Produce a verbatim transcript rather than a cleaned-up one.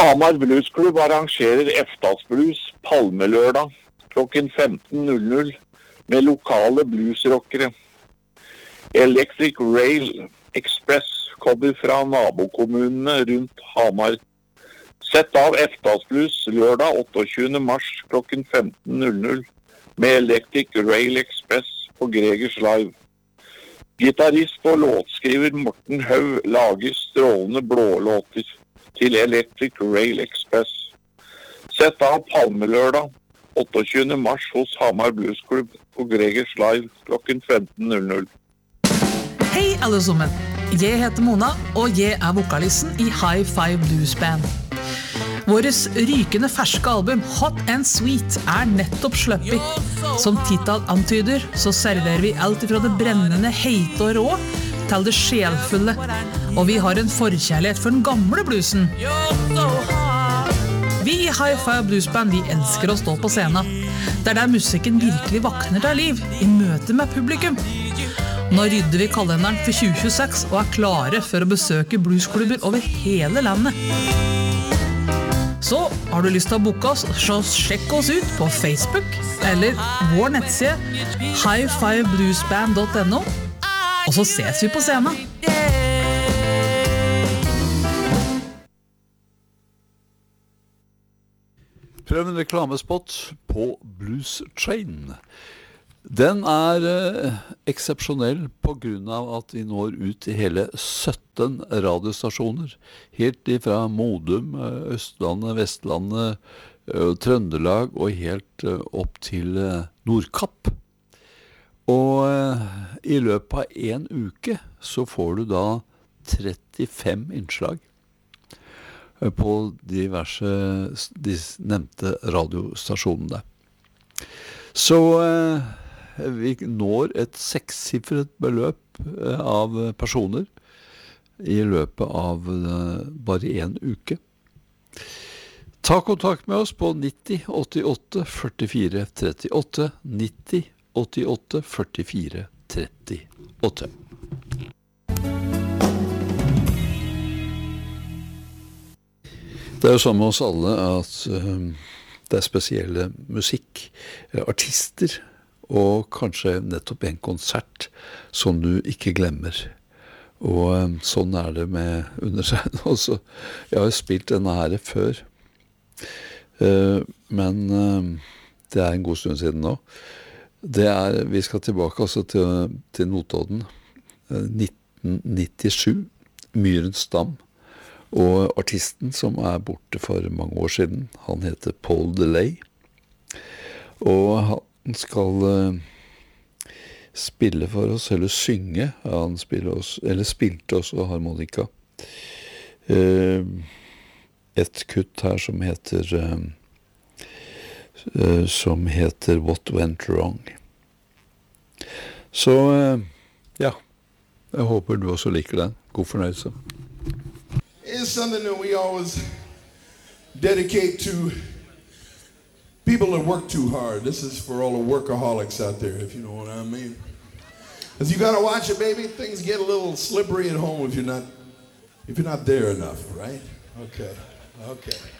Hamar Bluesklubb arrangerer Eftas-blues Palmelørdag klokken femten null null med lokale bluesrockere. Electric Rail Express kommer fra nabokommunene rundt Hamar. Sett av Eftas-blues lørdag otteogtyvende mars klokken femten null null med Electric Rail Express på Gregers Live. Gitarist og låtskriver Morten Haug lager strålende blålåter til Electric Rail Express. Sett av Palmelørdag otteogtyvende mars hos Hamar Bluesklubb på Gregers Live klokken femten null null. Hei alle sammen, jeg heter Mona, og jeg er vokalisten i High Five Blues Band. Våres rykende ferske album Hot and Sweet er nettopp sluppet. Som titel antyder, så serverer vi alt fra det brennende, heite og rå til det sjelfulle. Og vi har en forkjærlighet for den gamle bluesen. Vi i High Five Blues Band, vi elsker å stå på scenen. Det er der musikken virkelig vakner til liv, i møte med publikum. Nå rydder vi kalenderen for tjue tjueseks og er klare for å besøke bluesklubber over hele landet. Så har du lyst til å booke oss, så sjekk oss ut på Facebook eller vår nettside high five blues band dot no, og så ses vi på scenen. Prøv en reklamespot på Blues Train. Den er eh, eksepsjonell på grunn av at de når ut til hele sytten radiostasjoner, helt ifra Modum, Østlandet, Vestlandet, eh, Trøndelag og helt eh, opp til eh, Nordkapp. Og eh, i løpet av en uke så får du da trettifem innslag eh, på diverse de nevnte radiostasjonene. Så eh, vi når et sekssiffret beløp av personer i løpet av bare en uke. Ta kontakt med oss på nitti åttiåtte førtifire trettiåtte, nitti åttiåtte førtifire trettiåtte. Det er jo sånn med oss alle at um, det er spesielle musikk, artister, og kanskje nettopp en konsert som du ikke glemmer. Og um, sånn er det med undersegn også. Jeg har jo spilt denne her før, uh, men uh, det er en god stund siden nå. Det er, vi skal tilbake også til, til Notodden, uh, nitten nittisju, Myrens Dam. Og artisten som er borte for mange år siden, han heter Paul DeLay. Og han skal uh, spille for oss, eller synge. Han spiller oss, eller spilte også harmonika. Uh, et kutt her som heter uh, uh, som heter What Went Wrong. Så uh, ja, jeg håper du også liker den. God fornøyelse. It's something that we always dedicate to people that work too hard. This is for all the workaholics out there, if you know what I mean. Because you got to watch it, baby. Things get a little slippery at home if you're not, if you're not there enough, right? Okay, okay.